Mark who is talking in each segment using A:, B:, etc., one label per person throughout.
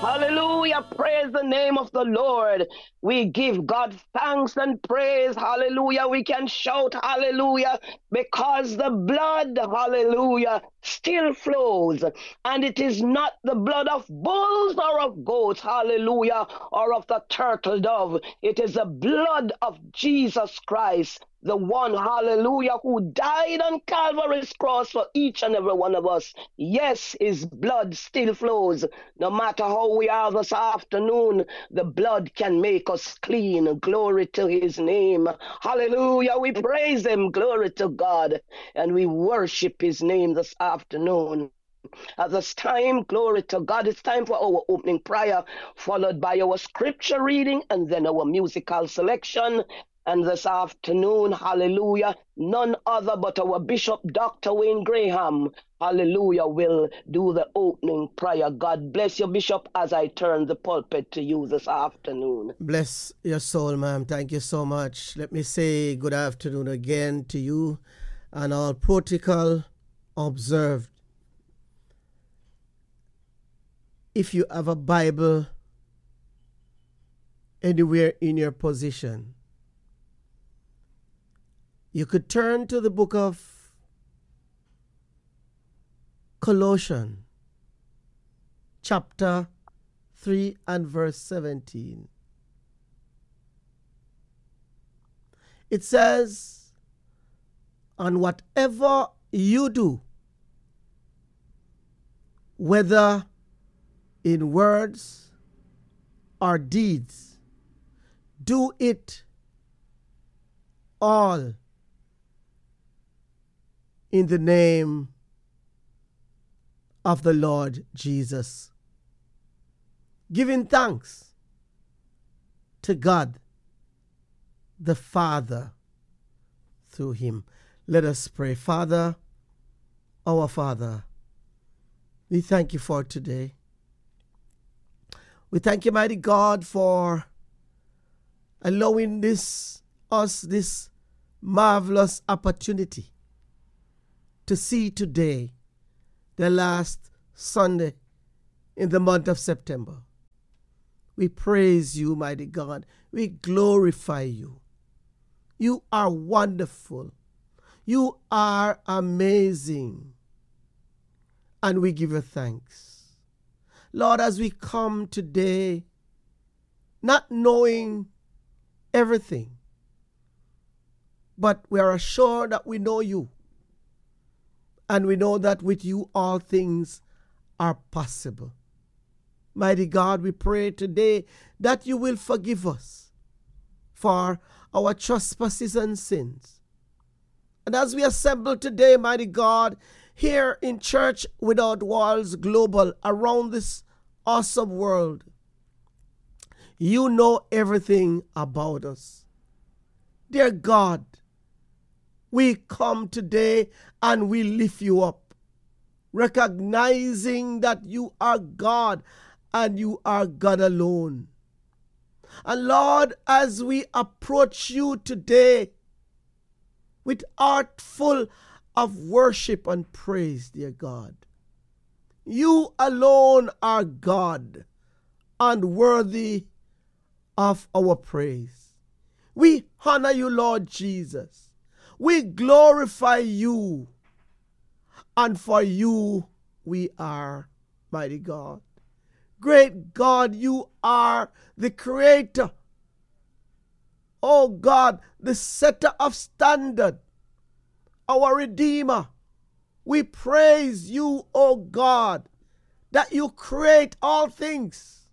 A: Hallelujah. Praise the name of the Lord. We give God thanks and praise. Hallelujah. We can shout hallelujah because the blood, hallelujah, still flows. And it is not the blood of bulls or of goats, hallelujah, or of the turtle dove. It is the blood of Jesus Christ, the one, hallelujah, who died on Calvary's cross for each and every one of us. Yes, his blood still flows. No matter how we are this afternoon, the blood can make us clean. Glory to his name. Hallelujah. We praise him. Glory to God. And we worship his name this afternoon. At this time, glory to God, it's time for our opening prayer, followed by our scripture reading and then our musical selection. And this afternoon, hallelujah, none other but our Bishop Dr. Wayne Graham, hallelujah, will do the opening prayer. God bless you, Bishop, as I turn the pulpit to you this afternoon.
B: Bless your soul, ma'am. Thank you so much. Let me say good afternoon again to you and all protocol observed. If you have a Bible anywhere in your position, you could turn to the book of Colossians, chapter 3 and verse 17. It says, "And whatever you do, whether in words or deeds, do it all in the name of the Lord Jesus, giving thanks to God the Father through him." Let us pray. Father, our Father, we thank you for today. We thank you, mighty God, for allowing us this marvelous opportunity to see today, the last Sunday in the month of September. We praise you, mighty God. We glorify you. You are wonderful. You are amazing. And we give you thanks. Lord, as we come today, not knowing everything, but we are assured that we know you. And we know that with you all things are possible. Mighty God, we pray today that you will forgive us for our trespasses and sins. And as we assemble today, mighty God, here in Church Without Walls Global, around this awesome world, you know everything about us. Dear God, we come today and we lift you up, recognizing that you are God and you are God alone. And Lord, as we approach you today with heart full of worship and praise, dear God, you alone are God and worthy of our praise. We honor you, Lord Jesus. We glorify you, and for you we are, mighty God. Great God, you are the creator. Oh God, the setter of standard, our Redeemer. We praise you, oh God, that you create all things.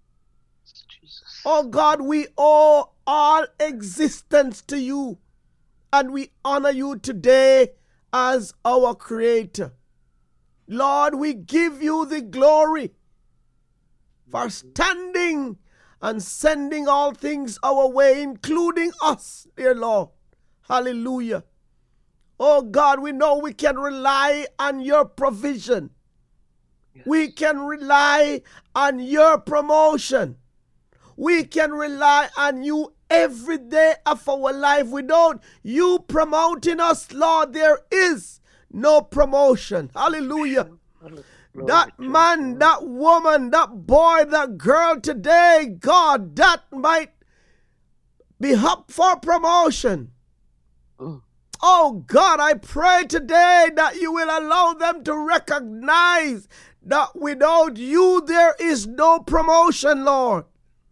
B: Oh God, we owe all existence to you. And we honor you today as our Creator. Lord, we give you the glory for standing and sending all things our way, including us, dear Lord. Hallelujah. Oh God, we know we can rely on your provision. Yes. We can rely on your promotion. We can rely on you every day of our life. Without you promoting us, Lord, there is no promotion. Hallelujah. that man, that woman, that boy, that girl today, God, that might be up for promotion. Oh God, I pray today that you will allow them to recognize that without you there is no promotion, Lord.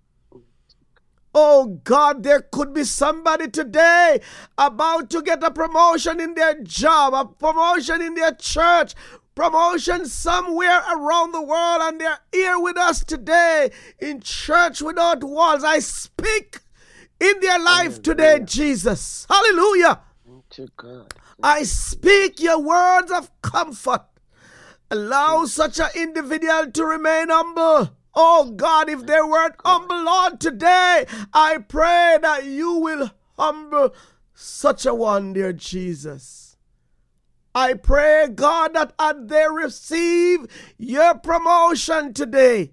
B: Oh God, there could be somebody today about to get a promotion in their job, a promotion in their church, promotion somewhere around the world, and they're here with us today in Church Without Walls. I speak in their life today, Jesus. Hallelujah.
A: To God.
B: I speak your words of comfort. Allow such an individual to remain humble. Oh God, if they weren't humble, Lord, today, I pray that you will humble such a one, dear Jesus. I pray, God, that as they receive your promotion today,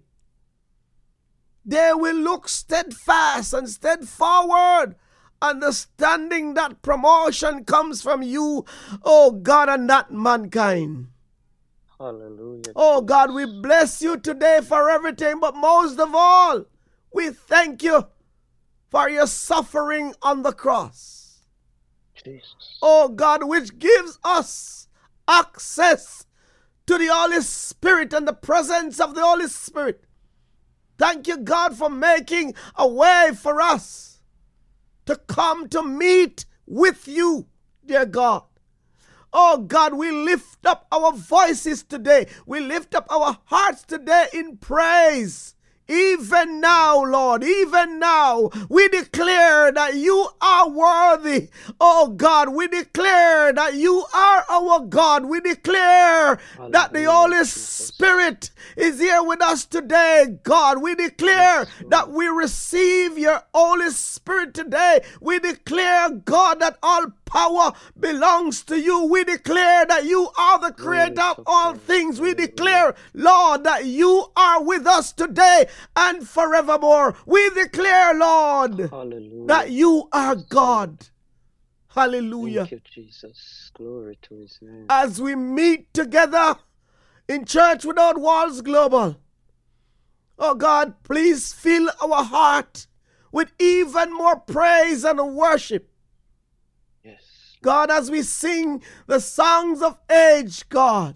B: they will look steadfast and steadforward, understanding that promotion comes from you, oh God, and not mankind.
A: Hallelujah.
B: Oh God, we bless you today for everything, but most of all, we thank you for your suffering on the cross.
A: Jesus.
B: Oh God, which gives us access to the Holy Spirit and the presence of the Holy Spirit. Thank you, God, for making a way for us to come to meet with you, dear God. Oh God, we lift up our voices today. We lift up our hearts today in praise. Even now, Lord, even now, we declare that you are worthy. Oh God, we declare that you are our God. We declare that the Holy Spirit is here with us today, God. We declare that we receive your Holy Spirit today. We declare, God, that all power belongs to you. We declare that you are the creator of all things. We declare, Lord, that you are with us today and forevermore. We declare, Lord, that you are God. Hallelujah.
A: Thank you, Jesus. Glory to his name.
B: As we meet together in Church Without Walls Global, oh God, please fill our heart with even more praise and worship.
A: Yes.
B: God, as we sing the songs of age, God.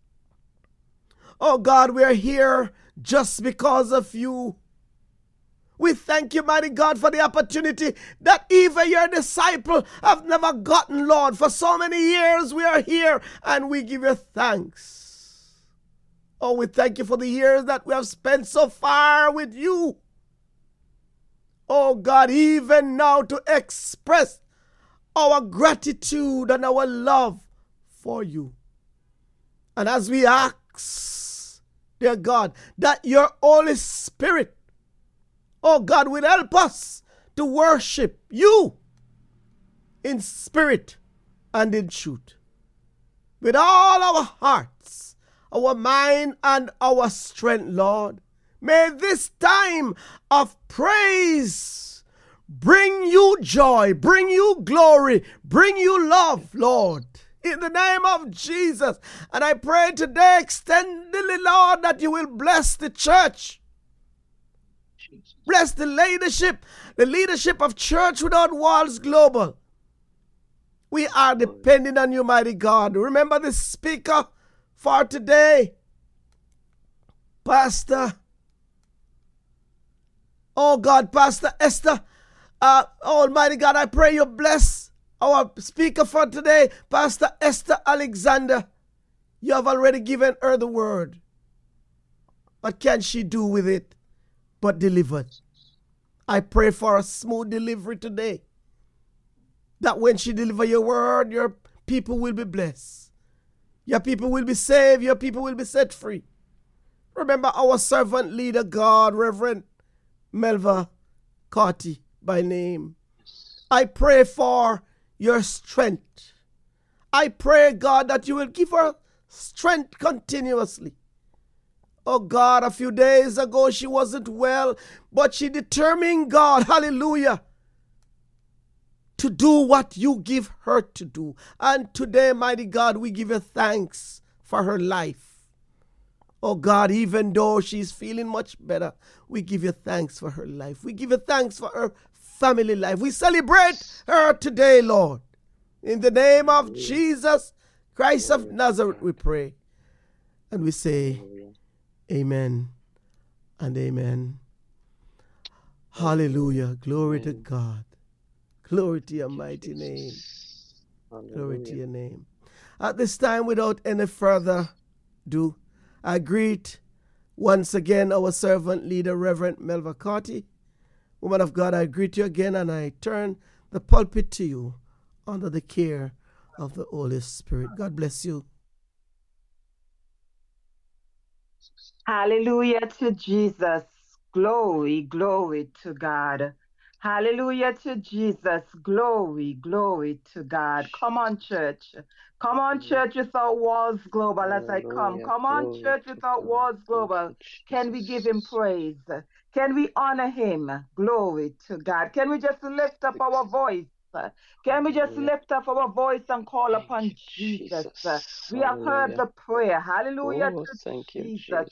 B: Oh God, we are here just because of you. We thank you, mighty God, for the opportunity that even your disciple have never gotten, Lord. For so many years we are here and we give you thanks. Oh, we thank you for the years that we have spent so far with you. Oh God, even now to express our gratitude and our love for you. And as we ask, dear God, that your Holy Spirit, oh God, will help us to worship you in spirit and in truth. With all our hearts, our mind, and our strength, Lord. May this time of praise bring you joy, bring you glory, bring you love, Lord. In the name of Jesus. And I pray today extendedly, Lord, that you will bless the church.
A: Jesus.
B: Bless the leadership of Church Without Walls Global. We are depending on you, mighty God. Remember the speaker for today, Pastor. Oh God, Pastor Esther. Almighty God, I pray you bless our speaker for today, Pastor Esther Alexander. You have already given her the word. What can she do with it but deliver? I pray for a smooth delivery today. That when she delivers your word, your people will be blessed. Your people will be saved. Your people will be set free. Remember our servant leader, God, Reverend Melva Carty by name. I pray for your strength. I pray, God, that you will give her strength continuously. Oh God, a few days ago she wasn't well, but she determined, God, hallelujah, to do what you give her to do. And today, mighty God, we give you thanks for her life. Oh God, even though she's feeling much better, we give you thanks for her life. We give you thanks for her family life. We celebrate her today, Lord. In the name of Jesus Christ of Nazareth, we pray. And we say, amen and amen. Hallelujah. Glory to God. Glory to your mighty name. Glory to your name. At this time, without any further ado, I greet once again our servant leader, Reverend Melva Carty. Woman of God, I greet you again, and I turn the pulpit to you under the care of the Holy Spirit. God bless you.
C: Hallelujah to Jesus. Glory, glory to God. Hallelujah to Jesus. Glory, glory to God. Come on, church. Come on, church without walls global as I come. Come on, church without walls global. Can we give him praise? Can we honor him? Glory to God. Can we just lift up our voice? Can we just lift up our voice and call upon Jesus? We have heard the prayer. Hallelujah to Jesus.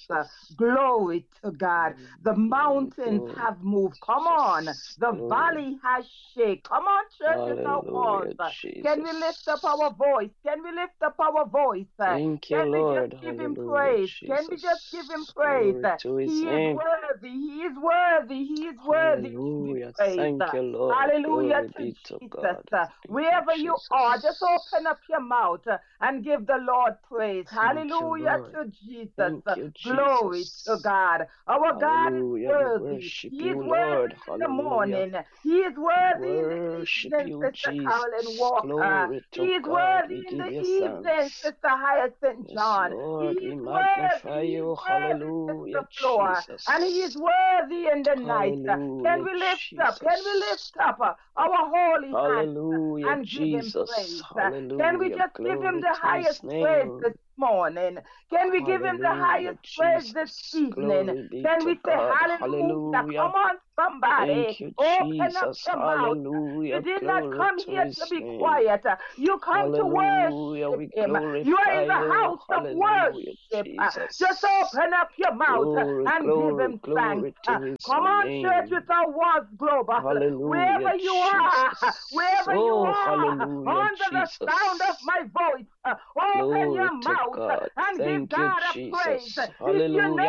C: Glory to God. The mountains have moved. Come on. The valley has shaken. Come on, church without walls. Can we lift up our voice? Can we lift up our voice?
A: Thank you,
C: Can we
A: Lord.
C: just give him
A: Hallelujah,
C: praise? Can we just give him praise?
A: Glory to his
C: He
A: name.
C: is worthy. He is worthy. He is worthy to be
A: Hallelujah.
C: praised.
A: Thank you, Lord.
C: Hallelujah
A: Glory
C: to
A: be to
C: Jesus.
A: God. Thank
C: Wherever
A: you,
C: you
A: Jesus.
C: are, just open up your mouth and give the Lord praise.
A: Thank you,
C: Hallelujah
A: Lord.
C: to Jesus.
A: Thank you,
C: Glory
A: Jesus.
C: to God. Our God is
A: Hallelujah. We
C: worthy.
A: worship
C: He is
A: you,
C: worthy
A: Lord.
C: in the
A: Hallelujah.
C: morning. He is worthy in the
A: Worship
C: evening,
A: you,
C: Sister Carolyn
A: Jesus.
C: Walker.
A: Glory
C: He
A: to
C: is
A: God.
C: worthy
A: We
C: in
A: give
C: the
A: you
C: evening,
A: thanks.
C: Sister Hyacinth
A: Yes,
C: John. He
A: Lord, we
C: is
A: magnify
C: worthy. He is
A: you.
C: worthy,
A: Hallelujah,
C: Sister Flora.
A: Jesus.
C: And he is worthy in the night. Can
A: Hallelujah,
C: we lift up? Can we lift
A: Jesus.
C: up our holy hands
A: Hallelujah,
C: and give him
A: Jesus.
C: praise? Can we
A: Hallelujah.
C: just give him
A: Glory
C: the
A: to his
C: highest praise
A: name.
C: this morning? Can we give him the
A: Hallelujah,
C: highest praise this
A: Jesus.
C: evening?
A: Glory be
C: Can
A: to
C: we say
A: God.
C: hallelujah?
A: Hallelujah.
C: Come on, somebody.
A: Thank you,
C: Open up
A: Jesus.
C: your mouth.
A: Hallelujah.
C: You did not
A: Glory
C: come
A: to
C: here to
A: his
C: be
A: name.
C: quiet. You come to
A: Hallelujah.
C: worship
A: We
C: him. You are
A: glorify
C: in the
A: you.
C: house of
A: Hallelujah,
C: worship. Just
A: Jesus.
C: open up your mouth
A: Glory,
C: and give
A: glory,
C: him thanks.
A: glory to his
C: Come on, church
A: name.
C: without walls global.
A: Hallelujah,
C: Wherever you are,
A: Jesus.
C: wherever you
A: Oh,
C: are,
A: hallelujah,
C: under the sound of
A: Jesus.
C: my voice, open
A: Glory
C: your
A: to
C: mouth
A: God.
C: and give
A: Thank you,
C: God a praise.
A: Jesus.
C: If
A: Hallelujah.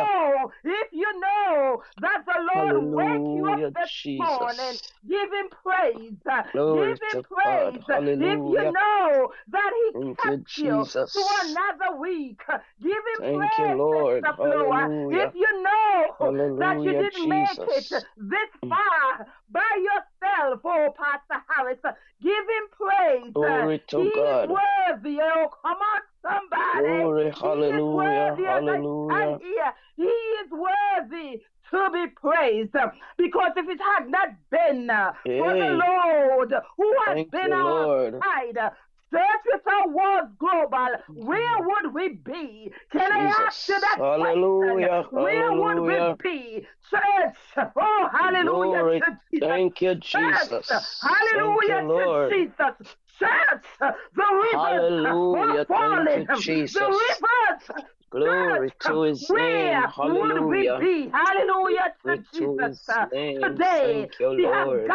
C: you know that the Lord wake you up
A: Hallelujah,
C: this morning,
A: Jesus.
C: give him praise.
A: Glory
C: Give him
A: to God.
C: praise. If you
A: Hallelujah.
C: know that he
A: Thank you,
C: kept you to
A: Jesus.
C: another week, give him
A: Thank you,
C: praise,
A: Lord.
C: Sister Flora. If
A: Hallelujah.
C: you know that you
A: Hallelujah,
C: didn't make it
A: Jesus.
C: this far by yourself, oh Pastor Harris, give him praise.
A: Glory
C: He
A: to
C: is
A: God.
C: worthy. Oh, come on, somebody.
A: Glory,
C: He is
A: hallelujah,
C: worthy as I stand
A: hallelujah.
C: here. He is worthy to be praised. Because if it had not been for the
A: Hey,
C: Lord who has
A: thank
C: been
A: you,
C: our
A: Lord.
C: side, search with our walls global, where would we be? Can I ask you
A: Jesus.
C: that question?
A: Hallelujah,
C: Where would we
A: hallelujah.
C: be? Church, oh, hallelujah
A: Glory.
C: to Jesus.
A: Thank you,
C: Church,
A: Jesus. Thank you,
C: hallelujah to
A: Lord.
C: Jesus. Church, the rivers are
A: Hallelujah. Thank
C: falling.
A: you,
C: The
A: Jesus.
C: rivers,
A: Glory to
C: church,
A: his name.
C: where would we
A: Hallelujah.
C: be? Hallelujah to
A: Glory to
C: Jesus.
A: his name.
C: Today,
A: Thank you, Lord.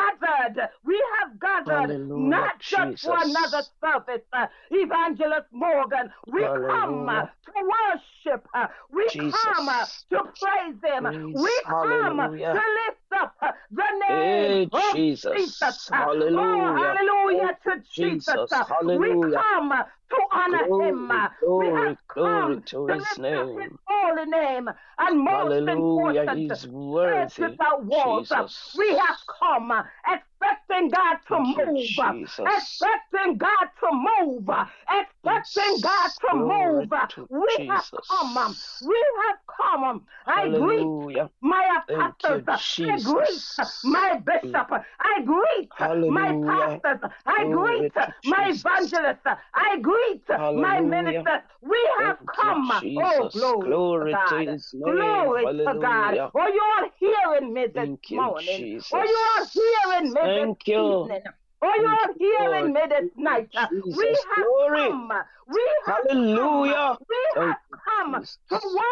C: we have gathered
A: Hallelujah,
C: not just for another
A: Jesus.
C: service, Evangelist Morgan. We come
A: Hallelujah,
C: to worship. We come
A: Jesus.
C: to praise him.
A: Praise.
C: We come to
A: Hallelujah.
C: lift up the name
A: Hey,
C: of Jesus.
A: Jesus.
C: Oh,
A: Hallelujah. Thank
C: hallelujah to
A: you,
C: Jesus.
A: Jesus.
C: We
A: Hallelujah.
C: come to honor him.
A: Glory,
C: We have
A: glory,
C: come
A: glory to
C: to
A: his
C: lift up his
A: name.
C: holy name. And most
A: Hallelujah.
C: important,
A: He's
C: church
A: worthy.
C: without walls. We have
A: Jesus.
C: come expecting God to
A: Thank you,
C: move,
A: Jesus.
C: expecting God to move, expecting God
A: Yes.
C: to
A: Glory
C: move.
A: to
C: We have come.
A: Jesus.
C: We have come. I greet
A: Hallelujah.
C: my
A: Thank
C: apostles.
A: you,
C: I greet
A: Jesus.
C: my bishop. I greet my
A: Hallelujah.
C: pastors. I
A: Glory
C: greet
A: to
C: my
A: Jesus.
C: evangelists. I greet my
A: Hallelujah.
C: ministers. We have
A: Thank you,
C: come. Oh,
A: Jesus.
C: glory to
A: Glory to
C: God.
A: his name.
C: Glory to God.
A: Hallelujah.
C: Are you all hearing me this
A: Thank you,
C: morning? Are you all hearing
A: Jesus.
C: me this
A: Thank you.
C: evening? Are you
A: Thank
C: all
A: you, Lord.
C: hearing me this
A: Thank you,
C: night? We
A: Jesus.
C: have
A: Glory.
C: come. We have come.
A: Hallelujah.
C: We
A: Thank
C: have
A: you,
C: come to
A: Jesus.
C: worship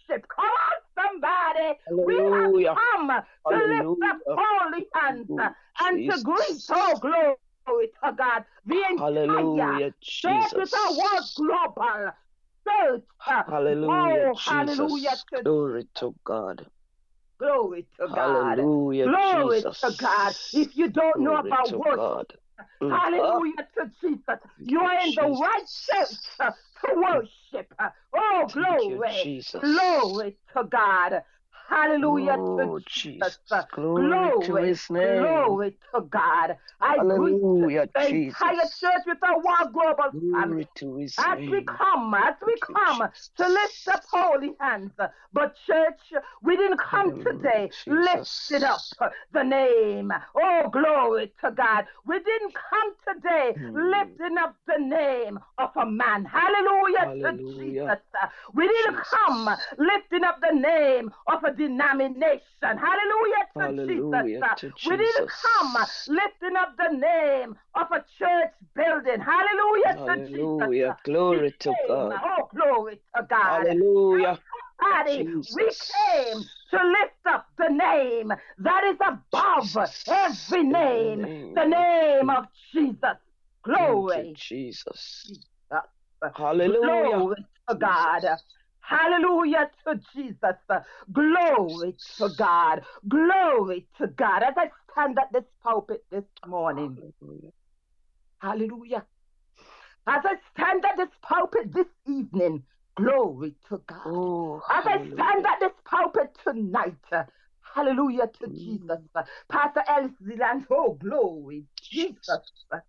C: worship. Come on, somebody. We
A: Hallelujah.
C: have come to lift up
A: Hallelujah.
C: holy hands and to greet,
A: Jesus.
C: oh glory to God, the entire
A: Hallelujah,
C: church with our world
A: Jesus.
C: global church.
A: Hallelujah,
C: Oh, hallelujah
A: Jesus.
C: to
A: Glory to God.
C: glory to God.
A: Hallelujah,
C: Glory
A: Jesus.
C: to God. If you don't know
A: Glory
C: about
A: to
C: worship,
A: God. Ah,
C: hallelujah to Jesus.
A: thank
C: You
A: you,
C: are in the right church
A: Jesus.
C: to worship. Oh,
A: Thank you,
C: glory.
A: Jesus.
C: Glory to God. Hallelujah to
A: Oh,
C: Jesus.
A: Jesus. Glory to
C: Glory.
A: his name.
C: Glory to God. I greet
A: Hallelujah,
C: the entire
A: Jesus.
C: church with our World Global family.
A: Glory to his
C: As we
A: name.
C: come
A: Thank you,
C: to lift up
A: Jesus.
C: holy hands. But church, we didn't come
A: Hallelujah,
C: today lifting up
A: Jesus.
C: the name. Oh, glory to God. We didn't come today
A: Mm.
C: lifting up the name of a man. Hallelujah to
A: Hallelujah,
C: Jesus. We didn't come
A: Jesus.
C: lifting up the name of a denomination. Hallelujah to Jesus.
A: Hallelujah to
C: We didn't come
A: Jesus.
C: lifting up the name of a church building. Hallelujah to Jesus.
A: Hallelujah.
C: We
A: Glory to
C: came,
A: God.
C: oh, glory to God.
A: Hallelujah.
C: Somebody, we came
A: Jesus.
C: to lift up the name that is above
A: Jesus.
C: every
A: In the
C: name,
A: name
C: the
A: of
C: name of Jesus.
A: Thank you,
C: Glory.
A: Jesus.
C: Jesus.
A: Hallelujah.
C: Glory to God. Hallelujah to Jesus. Glory to God. Glory to God. As I stand at this pulpit this morning,
A: Hallelujah.
C: hallelujah. As I stand at this pulpit this evening, glory to God.
A: Oh,
C: As I stand
A: hallelujah.
C: at this pulpit tonight, hallelujah to Jesus. Pastor Ellis Zealand, oh, glory, Jesus.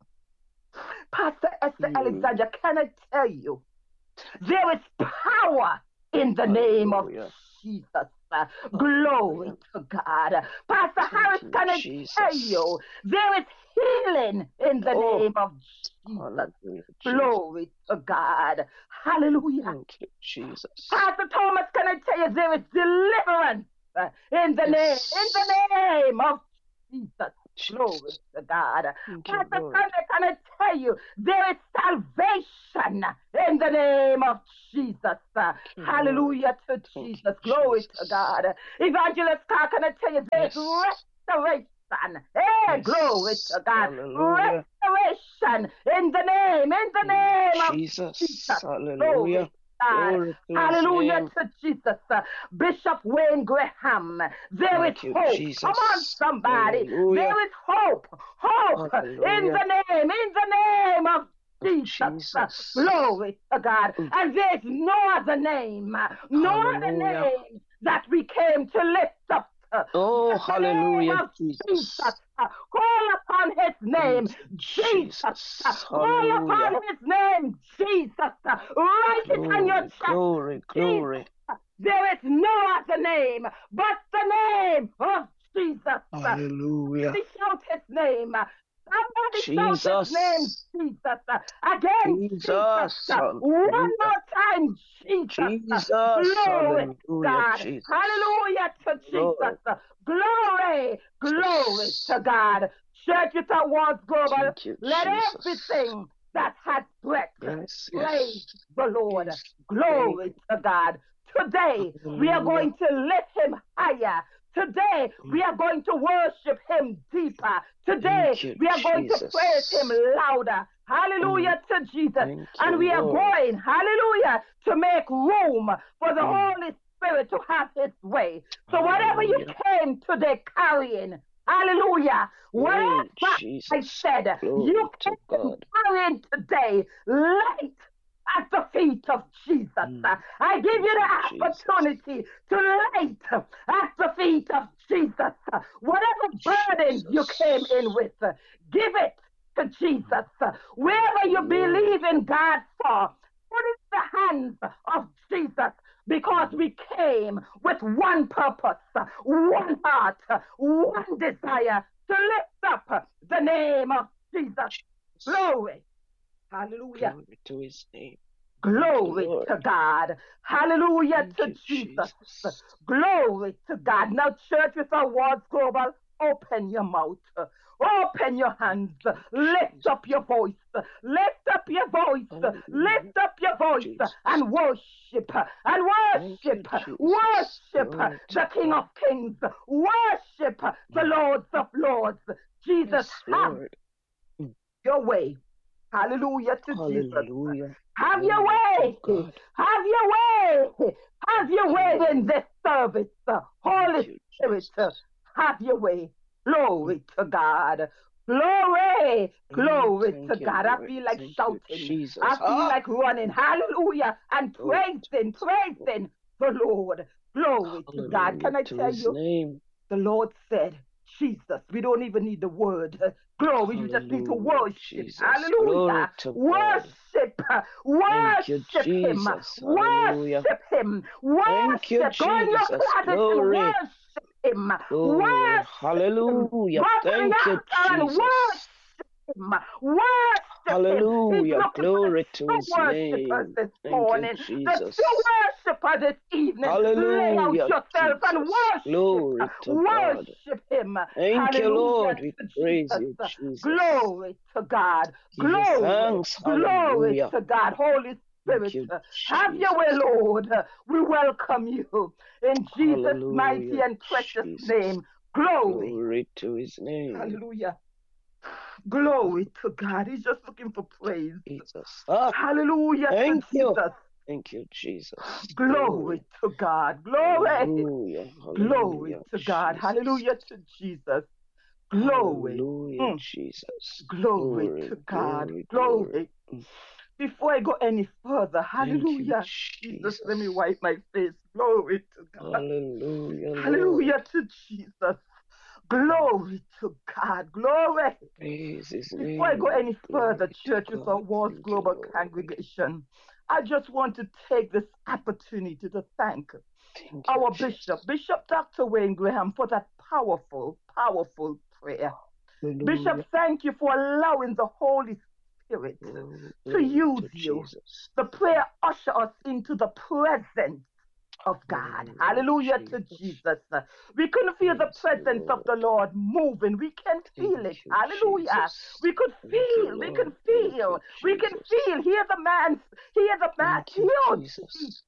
C: Pastor Esther Alexandra, can I tell you, there is power in the name of
A: Hallelujah.
C: Jesus. Glory to God. Pastor Harris,
A: you,
C: can I tell
A: Jesus.
C: you, there is healing in the
A: Oh,
C: name of Jesus.
A: Hallelujah, Jesus.
C: Glory to God. Hallelujah.
A: Thank you, Jesus.
C: Pastor Thomas, can I tell you, there is deliverance in the
A: Yes.
C: name of Jesus. Glory
A: Jesus.
C: to God.
A: Thank you,
C: Pastor
A: Lord.
C: Sunday, can I tell you, there is salvation in the name of Jesus.
A: you,
C: Hallelujah to
A: Thank you,
C: Jesus. Glory to
A: Jesus.
C: God. Evangelist Carr, can I tell you, there is
A: Yes.
C: restoration. Hey,
A: Yes.
C: glory to God.
A: Hallelujah.
C: Restoration in the name of
A: Jesus.
C: Jesus.
A: Hallelujah.
C: Glory to God.
A: Glory to his
C: Hallelujah
A: name.
C: to Jesus. Bishop Wayne Graham, there is
A: Thank you,
C: hope.
A: Jesus.
C: Come on, somebody.
A: Hallelujah.
C: There is hope. Hope in
A: Hallelujah.
C: the name of Jesus.
A: Jesus.
C: Glory to God. And there's no other name, no other
A: Hallelujah.
C: name that we came to lift up.
A: Oh,
C: but the name
A: hallelujah,
C: of
A: Jesus.
C: Jesus. Call upon his name,
A: Thank you,
C: Jesus.
A: Jesus.
C: Call
A: Hallelujah.
C: upon his name, Jesus. Write it on your chest.
A: Glory, glory.
C: Jesus. There is no other name but the name of Jesus.
A: Hallelujah.
C: Somebody shout his name. Somebody
A: Jesus.
C: shout his name, Jesus. Again, Jesus. One more time, Jesus.
A: Jesus.
C: Glory to
A: Hallelujah,
C: God.
A: Jesus.
C: Hallelujah to
A: Lord.
C: Jesus. Glory, glory to God. Church with our words global.
A: Thank you,
C: Let
A: Jesus.
C: everything that has breath
A: Yes,
C: praise
A: yes.
C: the Lord.
A: Yes.
C: Glory to God. Today, we are going to lift him higher. Today, we are going to worship him deeper. Today,
A: Thank you,
C: we are going to
A: Jesus.
C: praise him louder. Hallelujah to Jesus.
A: Thank
C: And
A: you,
C: we are
A: Lord.
C: going, hallelujah, to make room for the Holy Spirit to have his way. So whatever you
A: Hallelujah.
C: came today carrying, hallelujah, whatever
A: Jesus.
C: I said,
A: Glory
C: you
A: to
C: came
A: God.
C: carrying today, light at the feet of Jesus. I give you the
A: Jesus.
C: opportunity to light at the feet of Jesus. Whatever burdens you came in with, give it to Jesus. Wherever you believe in God for, put it in the hands of Jesus. Because we came with one purpose, one heart, one desire to lift up the name of Jesus. Glory. Hallelujah.
A: Glory to his name.
C: Glory to God. Hallelujah to Jesus. Glory to God. Now, church with our words global, open your mouth, open your hands, lift up your voice, lift up your voice, lift up your voice, and worship, worship the King of Kings, worship the Lords of Lords. Jesus, have your way. Hallelujah to Jesus. Have your way. Have your way. Have your way in this service. Holy Spirit, have your way. Glory to God. Glory. Glory to God. I feel like shouting. I feel like running. Hallelujah. And praising the Lord. Glory to God. Can I tell you? The Lord said, Jesus, we don't even need the word. Glory, you just need to worship. Hallelujah. Worship. Worship him. Worship him. Worship. Go in your closet and worship him. Worship.
A: Hallelujah. Thank you, Jesus.
C: Worship
A: Hallelujah. Glory to his name.
C: This morning. The true worshiper this evening. Lay out yourself and worship.
A: Glory to
C: worship him.
A: Thank you, Lord. We praise you, Jesus.
C: Glory to God. Glory to God. Holy Spirit, have your way, Lord. We welcome you in Jesus' mighty and precious name. Glory
A: to his name.
C: Hallelujah. Glory to God. He's just looking for praise.
A: Jesus.
C: Hallelujah.
A: Thank you.
C: Jesus.
A: Thank you, Jesus.
C: Glory to God. Glory.
A: Hallelujah.
C: Glory to God.
A: Jesus.
C: Hallelujah to Jesus. Glory.
A: Hallelujah, Jesus.
C: Glory to God. Glory. Before I go any further, hallelujah. Jesus, let me wipe my face. Glory to God.
A: Hallelujah.
C: Hallelujah to Jesus. Glory to God. Glory. Before I go any further, Churches of Walls Global Congregation, I just want to take this opportunity to thank our Bishop, Bishop Dr. Wayne Graham, for that powerful, powerful prayer. Hallelujah. Bishop, thank you for allowing the Holy Spirit to use you. The prayer usher us into the presence of God. Hallelujah to Jesus. We can feel the presence of the Lord moving. We can feel it. Hallelujah. We could feel. We can feel. We can feel. Hear the man. Heal Jesus.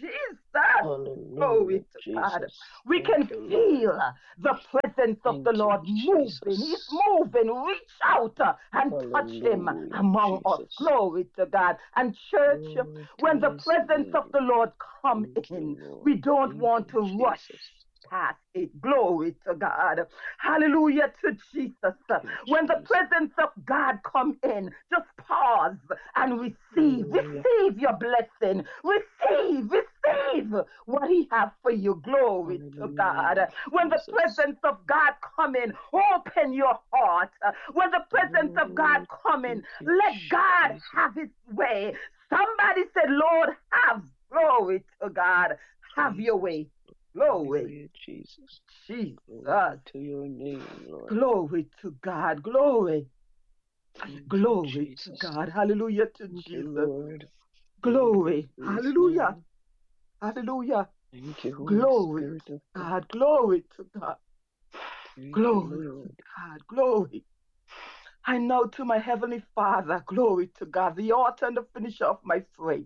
C: Glory to God. We can feel the presence of the Lord moving. He's moving. Reach out and touch him among us. Glory to God. And church, when the presence of the Lord comes in, we don't want to rush past it. Glory to God. Hallelujah to Jesus. When the presence of God come in, just pause and receive. Receive your blessing. Receive what he has for you. Glory to God. When the presence of God come in, open your heart. When the presence of God come in, let God have his way. Somebody said, Lord, have. Glory to God. Have your way. Glory.
A: Jesus.
C: Jesus.
A: Glory to your name, Lord.
C: Glory to God. Glory. Glory to God. Hallelujah to Jesus. Glory. Hallelujah. Hallelujah.
A: Thank you,
C: glory to God. Glory to God. Glory to God. Glory. I know to my Heavenly Father, glory to God, the author and the finisher of my faith.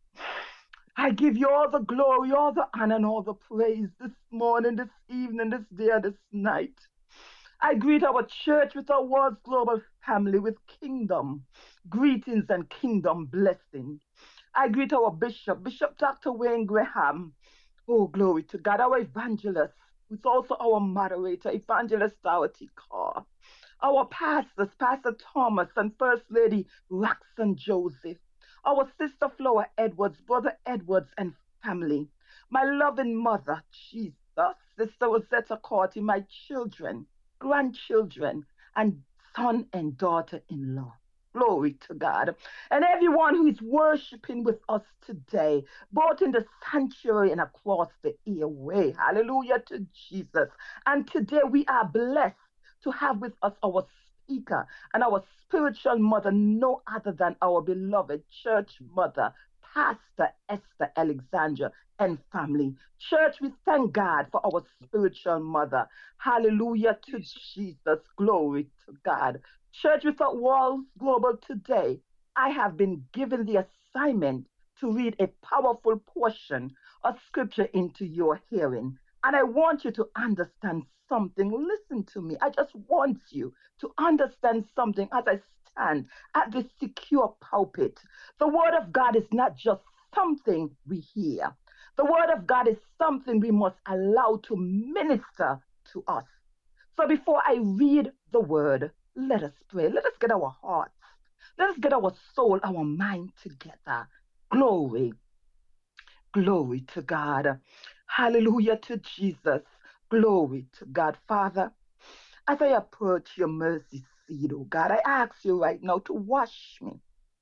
C: I give you all the glory, all the honor, and all the praise this morning, this evening, this day, this night. I greet our church with our Walls Global family with kingdom greetings and kingdom blessings. I greet our Bishop Dr. Wayne Graham. Oh, glory to God, our evangelist, who's also our moderator, Evangelist Dorothy Carr. Our pastors, Pastor Thomas and First Lady Roxanne Joseph. Our sister Flora Edwards, Brother Edwards and family. My loving mother, Jesus, Sister Rosetta Corty, my children, grandchildren, and son and daughter-in-law. Glory to God. And everyone who is worshiping with us today, both in the sanctuary and across the airway. Hallelujah to Jesus. And today we are blessed to have with us our speaker and our spiritual mother, no other than our beloved church mother, Pastor Esther Alexandra and family. Church, we thank God for our spiritual mother. Hallelujah to Jesus. Glory to God. Church Without Walls Global, today, I have been given the assignment to read a powerful portion of scripture into your hearing. And I want you to understand something. Listen to me. I just want you to understand something as I stand at this secure pulpit. The word of God is not just something we hear. The word of God is something we must allow to minister to us. So before I read the word, let us pray. Let us get our hearts, let us get our soul, our mind together. Glory, glory to God. Hallelujah to Jesus. Glory to God. Father, as I approach your mercy seat, oh God, I ask you right now to wash me,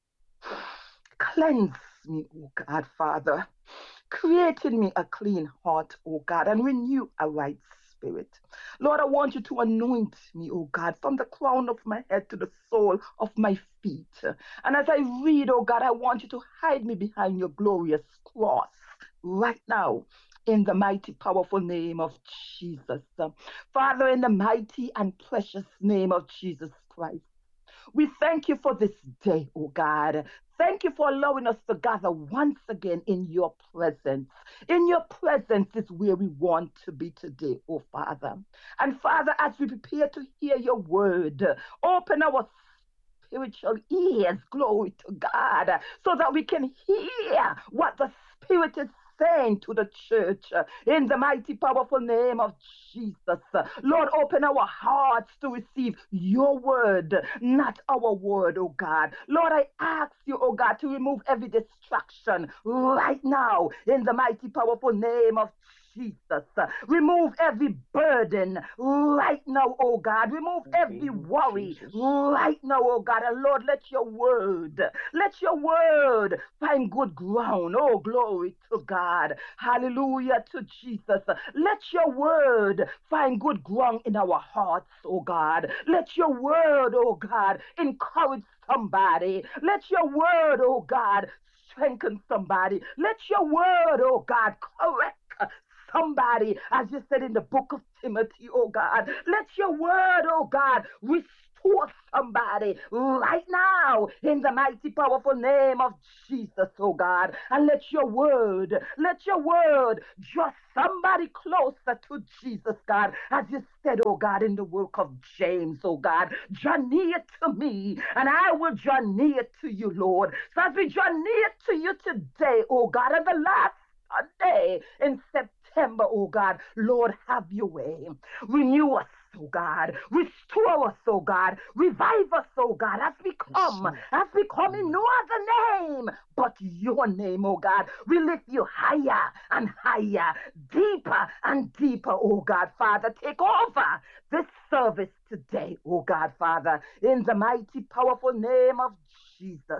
C: cleanse me, oh God, Father. Create in me a clean heart, oh God, and renew a right spirit. Lord, I want you to anoint me, oh God, from the crown of my head to the sole of my feet. And as I read, oh God, I want you to hide me behind your glorious cross right now, in the mighty, powerful name of Jesus. Father, in the mighty and precious name of Jesus Christ, we thank you for this day, oh God. Thank you for allowing us to gather once again in your presence. In your presence is where we want to be today, oh Father. And Father, as we prepare to hear your word, open our spiritual ears, glory to God, so that we can hear what the Spirit is saying to the church in the mighty, powerful name of Jesus. Lord, open our hearts to receive your word, not our word, oh God. Lord, I ask you, oh God, to remove every distraction right now in the mighty, powerful name of Jesus. Remove every burden right now, oh God. Remove every worry right now, oh God. And Lord, let your word find good ground. Oh, glory to God. Hallelujah to Jesus. Let your word find good ground in our hearts, oh God. Let your word, oh God, encourage somebody. Let your word, oh God, strengthen somebody. Let your word, oh God, correct somebody, as you said in the book of Timothy, oh God. Let your word, oh God, restore somebody right now in the mighty, powerful name of Jesus, oh God. And let your word draw somebody closer to Jesus, God, as you said, oh God, in the work of James, oh God. Draw near to me, and I will draw near to you, Lord. So as we draw near to you today, oh God, and the last Sunday in September, oh God, Lord, have your way. Renew us, oh God. Restore us, oh God. Revive us, oh God, as we come in no other name but your name, oh God. We lift you higher and higher, deeper and deeper, oh God, Father. Take over this service today, oh God, Father, in the mighty, powerful name of Jesus.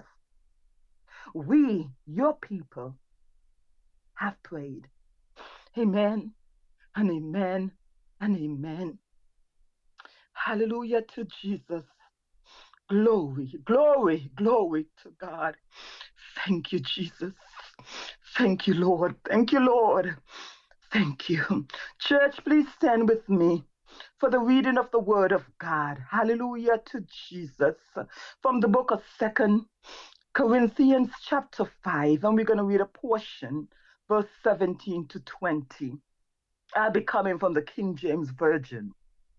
C: We, your people, have prayed. Amen and amen and amen. Hallelujah to Jesus. Glory, glory, glory to God. Thank you, Jesus. Thank you, Lord. Thank you, Lord. Thank you. Church, please stand with me for the reading of the word of God. Hallelujah to Jesus. From the book of 2 Corinthians chapter 5, and we're going to read a portion, verse 17 to 20. I'll be coming from the King James Version.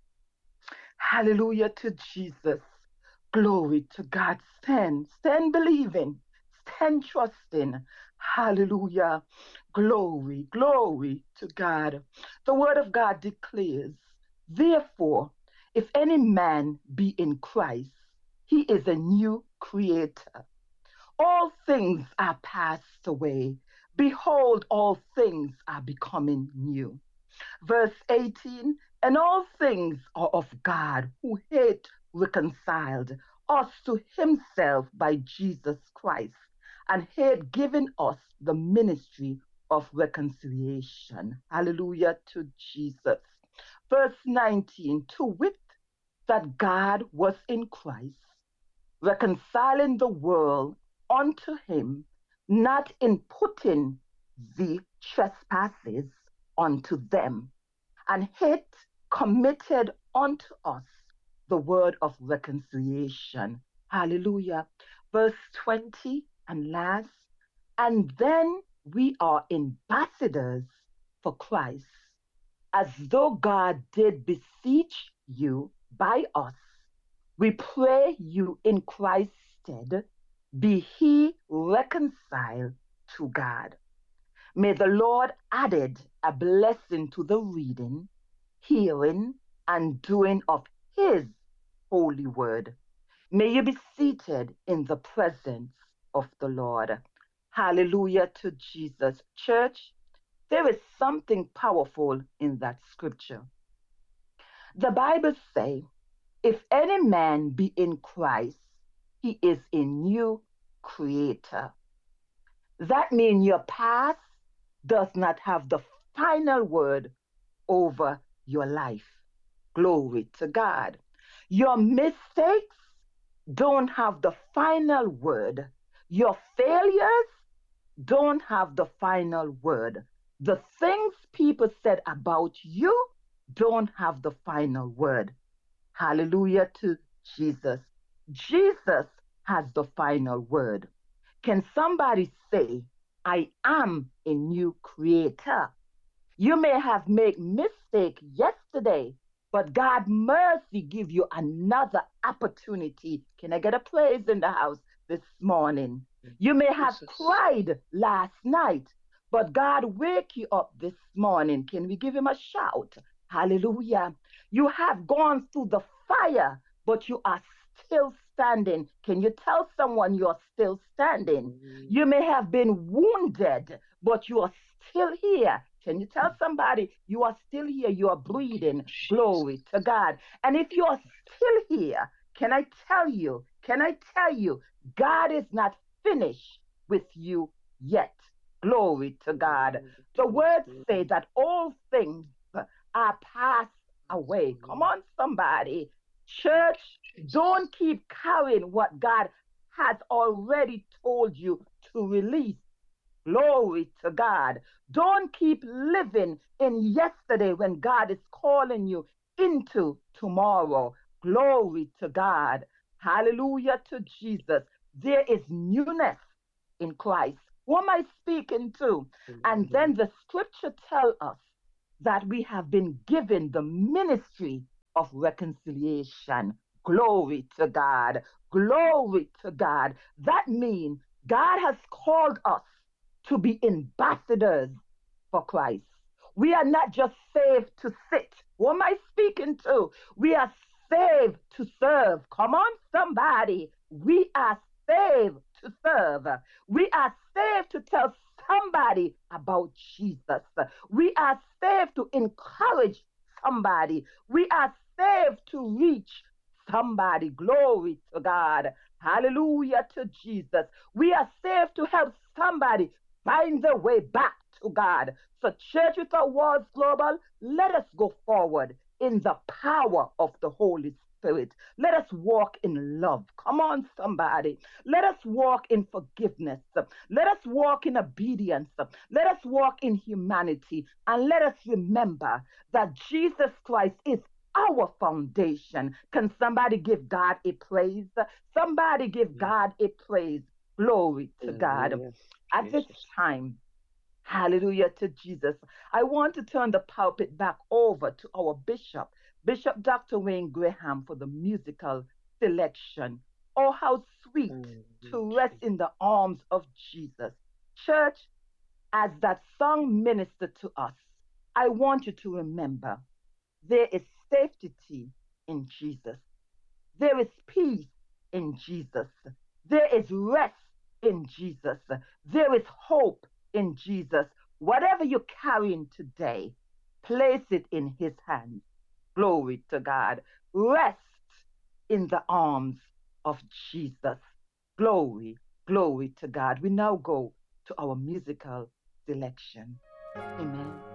C: Hallelujah to Jesus. Glory to God. Stand believing, stand trusting. Hallelujah. Glory, glory to God. The word of God declares, therefore, if any man be in Christ, he is a new creator. All things are passed away. Behold, all things are becoming new. Verse 18, and all things are of God, who hath reconciled us to himself by Jesus Christ, and hath given us the ministry of reconciliation. Hallelujah to Jesus. Verse 19, to wit, that God was in Christ, reconciling the world unto him, not imputing the trespasses unto them, and hath committed unto us the word of reconciliation. Hallelujah. Verse 20 and last, and then we are ambassadors for Christ, as though God did beseech you by us. We pray you in Christ's stead, be he reconciled to God. May the Lord added a blessing to the reading, hearing, and doing of his holy word. May you be seated in the presence of the Lord. Hallelujah to Jesus. Church, there is something powerful in that scripture. The Bible says, if any man be in Christ, he is a new creator. That means your past does not have the final word over your life. Glory to God. Your mistakes don't have the final word. Your failures don't have the final word. The things people said about you don't have the final word. Hallelujah to Jesus. Jesus has the final word. Can somebody say, I am a new creator? You may have made mistake yesterday, but God mercy give you another opportunity. Can I get a praise in the house this morning? You may have cried last night, but God wake you up this morning. Can we give him a shout? Hallelujah. You have gone through the fire, but you are still standing. Can you tell someone you're still standing? You may have been wounded, but you are still here. Can you tell somebody you are still here? You are breathing. Glory to God. And if you are still here, can I tell you, God is not finished with you yet. Glory to God. The words say that all things are passed away. Come on, somebody. Church, don't keep carrying what God has already told you to release. Glory to God. Don't keep living in yesterday when God is calling you into tomorrow. Glory to God. Hallelujah to Jesus. There is newness in Christ. Who am I speaking to? And then the scripture tells us that we have been given the ministry of reconciliation. Glory to God. Glory to God. That means God has called us to be ambassadors for Christ. We are not just saved to sit. Who am I speaking to? We are saved to serve. Come on, somebody. We are saved to serve. We are saved to tell somebody about Jesus. We are saved to encourage somebody. We are saved to reach somebody. Glory to God. Hallelujah to Jesus. We are saved to help somebody find their way back to God. So, Church Without Walls Global, let us go forward in the power of the Holy Spirit. Let us walk in love. Come on, somebody. Let us walk in forgiveness. Let us walk in obedience. Let us walk in humanity. And let us remember that Jesus Christ is our foundation. Can somebody give God a praise? Somebody give God a praise. Glory to God. At this time, hallelujah to Jesus, I want to turn the pulpit back over to our bishop, Bishop Dr. Wayne Graham, for the musical selection. Oh, how sweet to rest in the arms of Jesus. Church, as that song ministered to us, I want you to remember there is safety in Jesus. There is peace in Jesus. There is rest in Jesus. There is hope in Jesus. Whatever you're carrying today, place it in his hands. Glory to God. Rest in the arms of Jesus. Glory, glory to God. We now go to our musical selection. Amen.